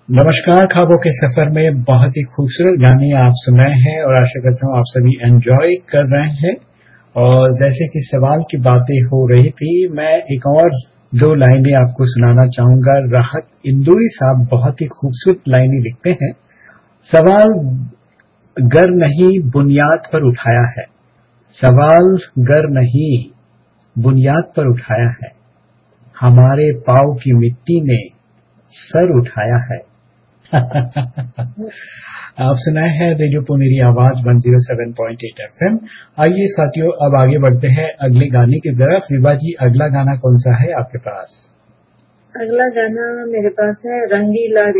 नमस्कार। ख्वाबों के सफर में बहुत ही खूबसूरत गाने आप सुन रहे हैं और आशा करता हूँ आप सभी एंजॉय कर रहे हैं। और जैसे कि सवाल की बातें हो रही थी, मैं एक और दो लाइनें आपको सुनाना चाहूंगा। राहत इंदौरी साहब बहुत ही खूबसूरत लाइनें लिखते हैं। सवाल गर नहीं बुनियाद पर उठाया है, सवाल गर नहीं बुनियाद पर उठाया है, हमारे पाँव की मिट्टी ने सर उठाया है। आप सुनाए हैं रेडियो पुनेरी आवाज 107.8 FM। आइए साथियों, अब आगे बढ़ते हैं अगले गाने की तरफ। विभा जी, अगला गाना कौन सा है आपके पास? अगला गाना मेरे पास है रंगीला रे।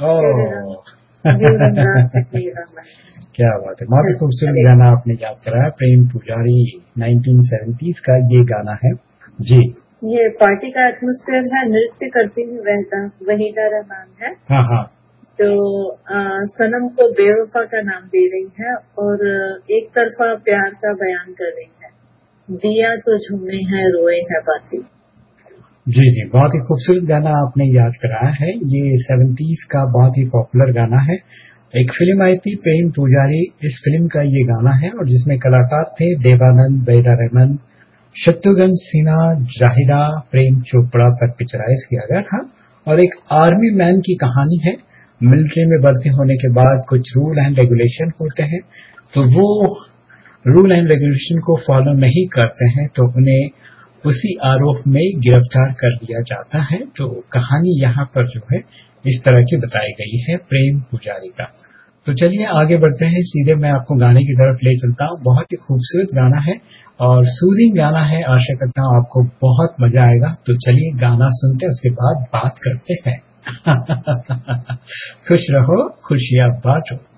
क्या बात है, बहुत ही खूबसूरत गाना आपने याद कराया। प्रेम पुजारी 1970s का ये गाना है जी। ये पार्टी का एटमॉस्फेयर है, नृत्य करती हुई वहीदा रहमान है। हाँ हाँ। तो सनम को बेवफा का नाम दे रही है और एक तरफा प्यार का बयान कर रही है। दिया तो झूमे है रोए है बाती। जी जी, बहुत ही खूबसूरत गाना आपने याद कराया है। ये 70s का बहुत ही पॉपुलर गाना है। एक फिल्म आई थी प्रेम पुजारी, इस फिल्म का ये गाना है और जिसमें कलाकार थे देवानंद, वहीदा रहमान, शत्रुघ्न सिन्हा, जाहिदा, प्रेम चोपड़ा पर पिक्चराइज किया गया था। और एक आर्मी मैन की कहानी है। मिलिट्री में भर्ती होने के बाद कुछ रूल एंड रेगुलेशन होते हैं, तो वो रूल एंड रेगुलेशन को फॉलो नहीं करते हैं तो उन्हें उसी आरोप में गिरफ्तार कर लिया जाता है। तो कहानी यहाँ पर जो है इस तरह की बताई गई है प्रेम पुजारी का। तो चलिए आगे बढ़ते हैं, सीधे मैं आपको गाने की तरफ ले चलता हूँ। बहुत ही खूबसूरत गाना है और सूदिंग गाना है। आशा करता हूँ आपको बहुत मजा आएगा। तो चलिए गाना सुनते हैं, उसके बाद बात करते हैं। खुश रहो, खुशियां बांटो।